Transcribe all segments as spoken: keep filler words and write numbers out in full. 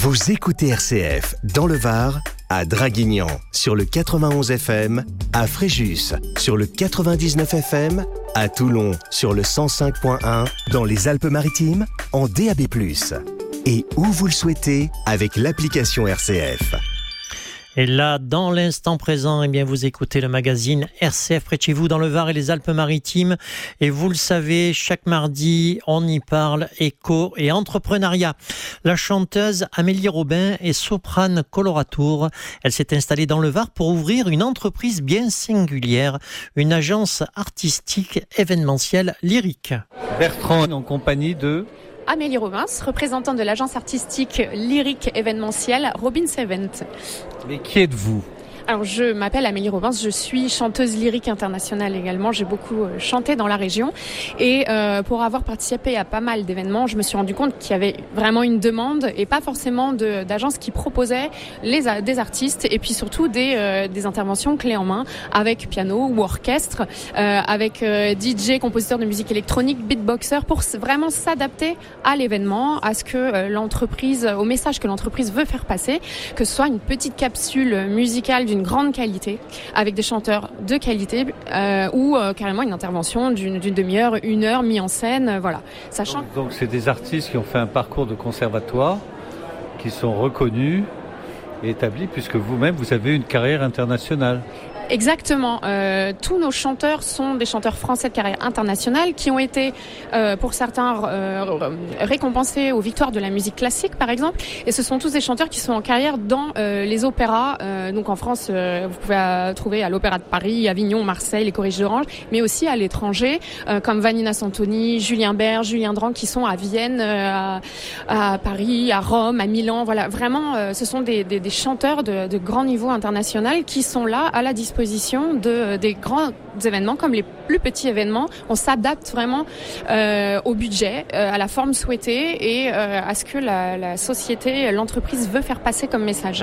Vous écoutez R C F dans le Var, à Draguignan sur le quatre-vingt-onze F M, à Fréjus sur le quatre-vingt-dix-neuf F M, à Toulon sur le cent cinq virgule un, dans les Alpes-Maritimes en D A B plus, et où vous le souhaitez avec l'application R C F. Et là, dans l'instant présent, eh bien, vous écoutez le magazine R C F près de chez vous dans le Var et les Alpes-Maritimes. Et vous le savez, chaque mardi, on y parle éco et entrepreneuriat. La chanteuse Amélie Robin est soprane coloratour. Elle s'est installée dans le Var pour ouvrir une entreprise bien singulière, une agence artistique événementielle lyrique. Bertrand en compagnie de... Amélie Robin, représentante de l'agence artistique lyrique événementielle Robins Event. Mais qui êtes-vous ? Alors, je m'appelle Amélie Robin, je suis chanteuse lyrique internationale également. J'ai beaucoup chanté dans la région. Et euh, pour avoir participé à pas mal d'événements, je me suis rendu compte qu'il y avait vraiment une demande et pas forcément de, d'agences qui proposaient les, des artistes et puis surtout des, euh, des interventions clés en main avec piano ou orchestre, euh, avec euh, D J, compositeur de musique électronique, beatboxer, pour vraiment s'adapter à l'événement, à ce que euh, l'entreprise, au message que l'entreprise veut faire passer, que ce soit une petite capsule musicale d'une grande qualité, avec des chanteurs de qualité, euh, ou euh, carrément une intervention d'une, d'une demi-heure, une heure, mis en scène, euh, voilà. Sachant... Donc, donc c'est des artistes qui ont fait un parcours de conservatoire, qui sont reconnus et établis, puisque vous-même, vous avez une carrière internationale. Exactement. Euh, tous nos chanteurs sont des chanteurs français de carrière internationale qui ont été, euh, pour certains, euh, récompensés aux victoires de la musique classique, par exemple. Et ce sont tous des chanteurs qui sont en carrière dans euh, les opéras. Euh, donc en France, euh, vous pouvez euh, trouver à l'Opéra de Paris, Avignon, Marseille, les Choristes d'Orange, mais aussi à l'étranger, euh, comme Vanina Santoni, Julien Bert, Julien Drang, qui sont à Vienne, euh, à, à Paris, à Rome, à Milan. Voilà, vraiment, euh, ce sont des, des, des chanteurs de, de grand niveau international qui sont là à la disposition de, des grands événements comme les plus petits événements. On s'adapte vraiment euh, au budget, euh, à la forme souhaitée et euh, à ce que la, la société, l'entreprise veut faire passer comme message.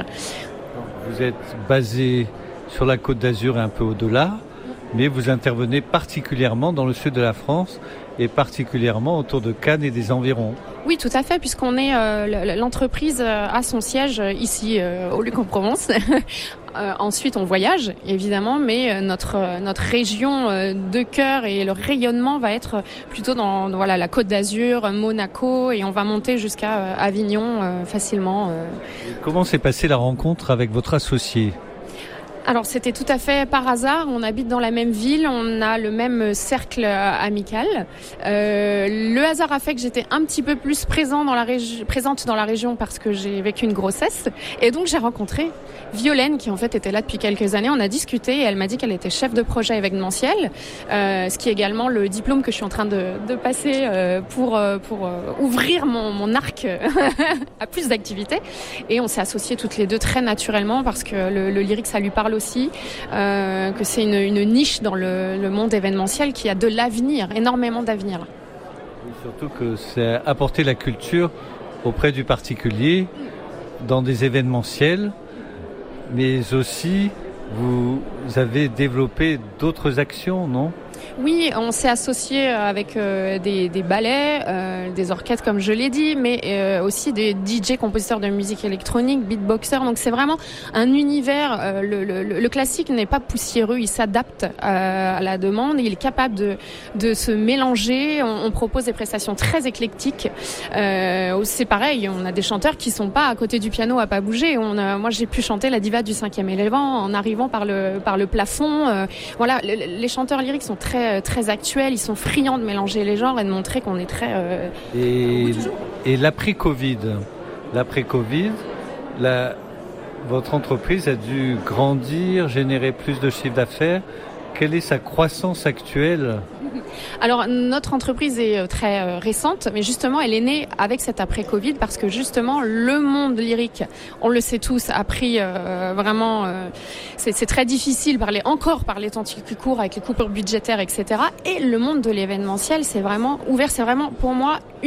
Vous êtes basé sur la Côte d'Azur et un peu au-delà, mais vous intervenez particulièrement dans le sud de la France et particulièrement autour de Cannes et des environs. Oui, tout à fait, puisqu'on est euh, l'entreprise a son siège ici euh, au Luc-en-Provence. Euh, ensuite, on voyage, évidemment, mais notre notre région de cœur et le rayonnement va être plutôt dans voilà la Côte d'Azur, Monaco, et on va monter jusqu'à euh, Avignon euh, facilement. Euh. Comment s'est passée la rencontre avec votre associé ? Alors, c'était tout à fait par hasard. On habite dans la même ville, on a le même cercle amical. Euh, le hasard a fait que j'étais un petit peu plus présent dans la régi- présente dans la région parce que j'ai vécu une grossesse. Et donc, j'ai rencontré Violaine, qui en fait était là depuis quelques années. On a discuté et elle m'a dit qu'elle était chef de projet événementiel, euh, ce qui est également le diplôme que je suis en train de, de passer euh, pour, euh, pour euh, ouvrir mon, mon arc à plus d'activités. Et on s'est associés toutes les deux très naturellement parce que le, le lyrique, ça lui parle aussi, euh, que c'est une, une niche dans le, le monde événementiel qui a de l'avenir, énormément d'avenir. Et surtout que c'est apporter la culture auprès du particulier dans des événementiels, mais aussi vous avez développé d'autres actions, non ? Oui, on s'est associé avec euh, des, des ballets, euh, des orchestres comme je l'ai dit, mais euh, aussi des D J, compositeurs de musique électronique, beatboxers. Donc c'est vraiment un univers. Euh, le, le, le classique n'est pas poussiéreux, il s'adapte euh, à la demande. Il est capable de, de se mélanger. On, on propose des prestations très éclectiques. Euh, c'est pareil, on a des chanteurs qui sont pas à côté du piano à pas bouger. On a, moi, j'ai pu chanter la diva du cinquième élément en arrivant par le par le plafond. Euh, voilà, le, les chanteurs lyriques sont très très actuels, ils sont friands de mélanger les genres et de montrer qu'on est très... Euh, et, et l'après-Covid, l'après-Covid, la, votre entreprise a dû grandir, générer plus de chiffre d'affaires. Quelle est sa croissance actuelle ? Alors, notre entreprise est très euh, récente, mais justement, elle est née avec cet après-Covid parce que justement, le monde lyrique, on le sait tous, a pris euh, vraiment... Euh, c'est, c'est très difficile par les, encore par les temps qui courent avec les coupures budgétaires, et cetera. Et le monde de l'événementiel, c'est vraiment ouvert. C'est vraiment, pour moi, une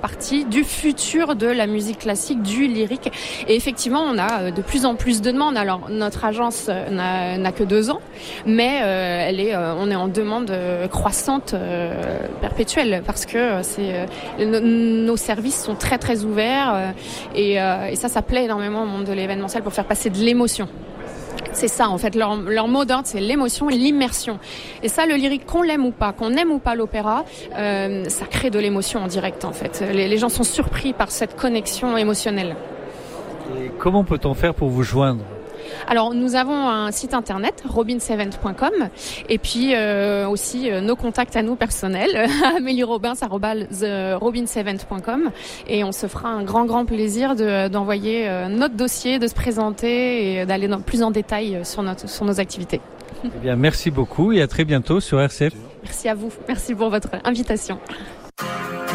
partie du futur de la musique classique, du lyrique. Et effectivement, on a de plus en plus de demandes. Alors, notre agence n'a, n'a que deux ans, mais euh, elle est, euh, on est en demande croissante, euh, perpétuelle, parce que c'est, euh, nos services sont très très ouverts euh, et, euh, et ça, ça plaît énormément au monde de l'événementiel pour faire passer de l'émotion. C'est ça, en fait, leur, leur mot d'ordre, c'est l'émotion et l'immersion. Et ça, le lyrique, qu'on l'aime ou pas, qu'on aime ou pas l'opéra, euh, ça crée de l'émotion en direct, en fait. Les, les gens sont surpris par cette connexion émotionnelle. Et comment peut-on faire pour vous joindre ? Alors, nous avons un site internet, robins event point com, et puis euh, aussi euh, nos contacts à nous personnels, amélie robins arobase robins event point com, et on se fera un grand, grand plaisir de, d'envoyer euh, notre dossier, de se présenter et d'aller dans, plus en détail sur, notre, sur nos activités. Eh bien, merci beaucoup et à très bientôt sur R C F. Merci à vous. Merci pour votre invitation.